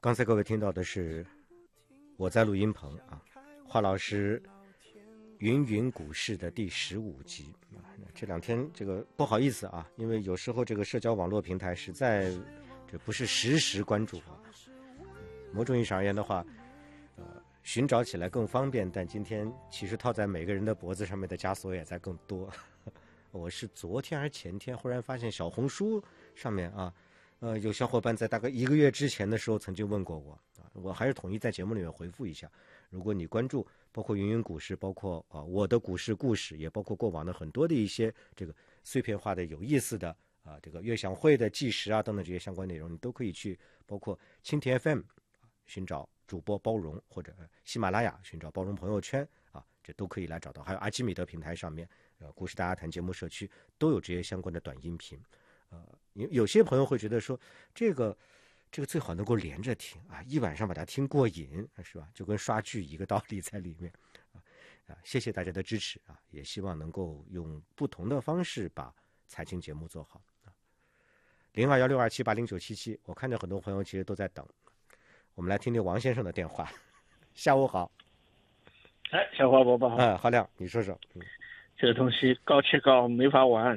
刚才各位听到的是我在录音棚啊，华老师云云股市的第15集啊。这两天这个不好意思啊，因为有时候这个社交网络平台实在这不是实时关注啊。某种意义上而言的话，寻找起来更方便，但今天其实套在每个人的脖子上面的枷锁也在更多。我是昨天还是前天忽然发现小红书上面啊，有小伙伴在大概1个月之前的时候曾经问过我啊，我还是统一在节目里面回复一下。如果你关注包括云云股市，包括我的股市故事，也包括过往的很多的一些这个碎片化的有意思的啊，这个悦享会的计时啊等等这些相关内容，你都可以去包括蜻蜓 FM 寻找主播包容，或者喜马拉雅寻找包容朋友圈啊，这都可以来找到。还有阿基米德平台上面，股市大家谈节目社区都有这些相关的短音频。有些朋友会觉得说，这个最好能够连着听啊，一晚上把它听过瘾，是吧？就跟刷剧一个道理在里面啊。谢谢大家的支持啊，也希望能够用不同的方式把财经节目做好啊。021627809777，我看见很多朋友其实都在等。我们来听听王先生的电话。下午好。 哎，小花伯伯好。 郝亮，你说说。 这个东西高切高没法玩。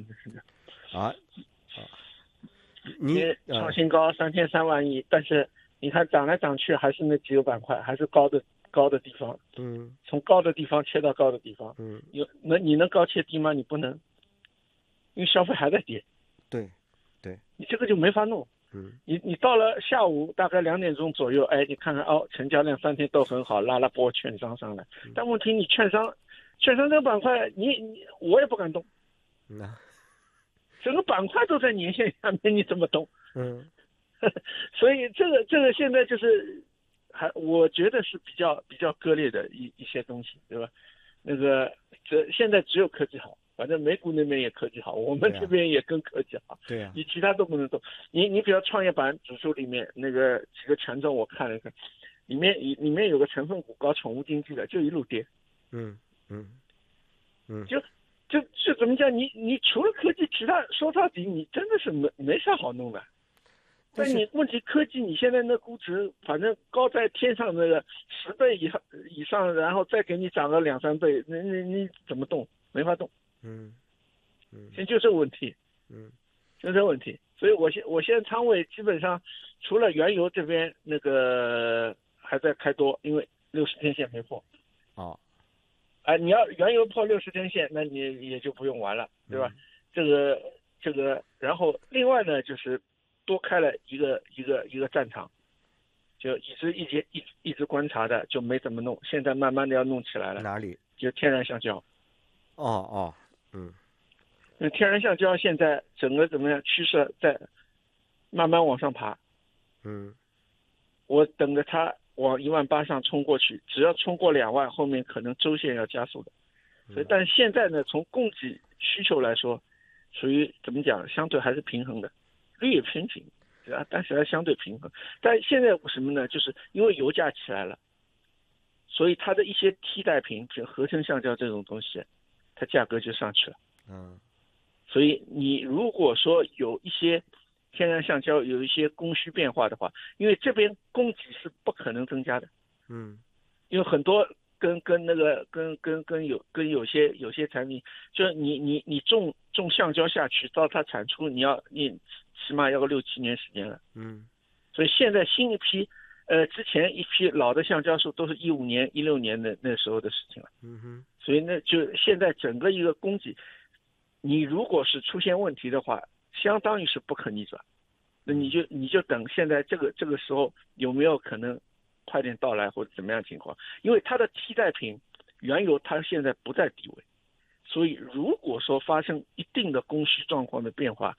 你创新高3天3万亿，但是你看涨来涨去还是那几个板块，还是高的地方。从高的地方切到高的地方。你能高切低吗？你不能，因为消费还在跌。 对， 你这个就没法弄。你到了下午大概2点钟左右，哎，你看看成交量3天都很好，拉波券商上来。但问题你券商这个板块，我也不敢动。整个板块都在年线下面，你怎么动？所以这个现在就是我觉得是比较割裂的一些东西，对吧？这现在只有科技好。反正美股那边也科技好，我们这边也跟科技好。 对啊， 你其他都不能动。你比如创业板指数里面那个几个权重我看了一看，里面有个成分股搞宠物经济的，就一路跌。就怎么讲？你除了科技，其他说到底你真的是没啥好弄的。但你问题科技，你现在那估值反正高在天上那个10倍以上，然后再给你涨个2、3倍，你怎么动？没法动。现在就这个问题。就这个问题。所以我现在仓位基本上除了原油这边那个还在开多，因为60天线没破。你要原油破60天线，那你也就不用玩了，对吧？这个，然后另外呢，就是多开了一个战场，就一直观察的，就没怎么弄，现在慢慢的要弄起来了。 哪里？ 就天然橡胶。那天然橡胶现在整个怎么样？趋势在慢慢往上爬。我等着它往18000上冲过去，只要冲过2万，后面可能周线要加速的。所以，但是现在呢，从供给需求来说，属于怎么讲？相对还是平衡的，略偏紧，对吧？但是还相对平衡。但现在什么呢？就是因为油价起来了，所以它的一些替代品，比如合成橡胶这种东西，它价格就上去了。所以你如果说有一些天然橡胶有一些供需变化的话，因为这边供给是不可能增加的。因为很多跟有些产品，就是你种橡胶下去，到它产出，你起码要个6、7年时间了。所以现在新一批，之前一批老的橡胶树都是15年、16年的那时候的事情了。所以那就现在整个一个供给，你如果是出现问题的话，相当于是不可逆转。那你就等现在这个时候有没有可能快点到来或者怎么样情况？因为它的替代品原油它现在不在低位，所以如果说发生一定的供需状况的变化，